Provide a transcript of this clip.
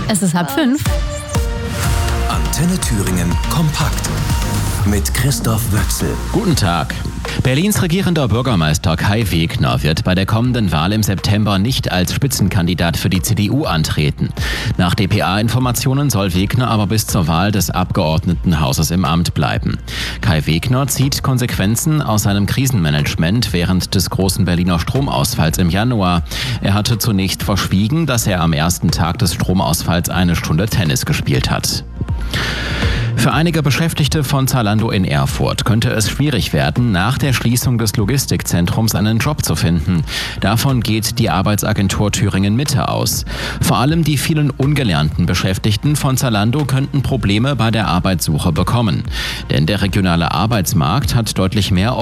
Es ist 4:30. Antenne Thüringen kompakt mit Christoph Wöchsel. Guten Tag. Berlins regierender Bürgermeister Kai Wegner wird bei der kommenden Wahl im September nicht als Spitzenkandidat für die CDU antreten. Nach dpa-Informationen soll Wegner aber bis zur Wahl des Abgeordnetenhauses im Amt bleiben. Kai Wegner zieht Konsequenzen aus seinem Krisenmanagement während des großen Berliner Stromausfalls im Januar. Er hatte zunächst verschwiegen, dass er am ersten Tag des Stromausfalls eine Stunde Tennis gespielt hat. Für einige Beschäftigte von Zalando in Erfurt könnte es schwierig werden, nach der Schließung des Logistikzentrums einen Job zu finden. Davon geht die Arbeitsagentur Thüringen Mitte aus. Vor allem die vielen ungelernten Beschäftigten von Zalando könnten Probleme bei der Arbeitssuche bekommen. Denn der regionale Arbeitsmarkt hat deutlich mehr